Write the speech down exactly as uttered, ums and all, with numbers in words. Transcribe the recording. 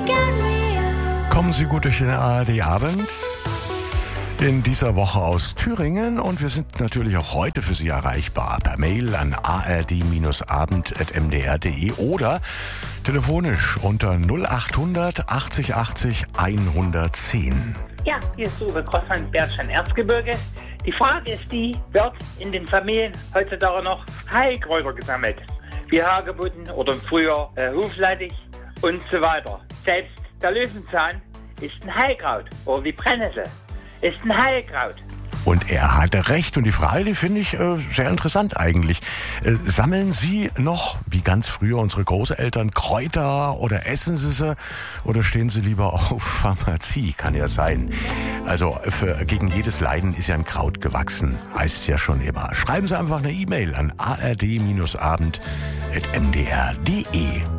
Kommen Sie gut durch den A R D-Abend in dieser Woche aus Thüringen und wir sind natürlich auch heute für Sie erreichbar per Mail an a r d abend punkt m d r punkt d e oder telefonisch unter null achthundert achtzig achtzig hundertzehn. Ja, hier ist Uwe Grossmann, Bernstein Erzgebirge. Die Frage ist die, wird in den Familien heutzutage noch Heilkräuter gesammelt? Wie Hagebutten oder früher äh, Huflattich und so weiter. Selbst der Löwenzahn ist ein Heilkraut oder die Brennnessel ist ein Heilkraut. Und er hatte recht und die Frage, die finde ich äh, sehr interessant eigentlich. Äh, sammeln Sie noch, wie ganz früher unsere Großeltern, Kräuter oder essen Sie sie oder stehen Sie lieber auf Pharmazie? Kann ja sein. Also für, gegen jedes Leiden ist ja ein Kraut gewachsen, heißt es ja schon immer. Schreiben Sie einfach eine E-Mail an a r d abend punkt m d r punkt d e.